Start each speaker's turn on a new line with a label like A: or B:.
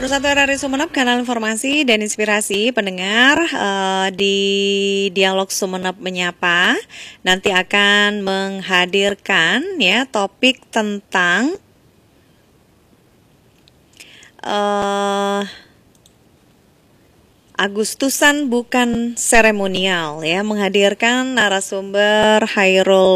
A: Persatu RRI Sumeneb, kanal informasi dan inspirasi pendengar di Dialog Sumeneb Menyapa nanti akan menghadirkan ya topik tentang Agustusan bukan seremonial ya, menghadirkan narasumber Hairul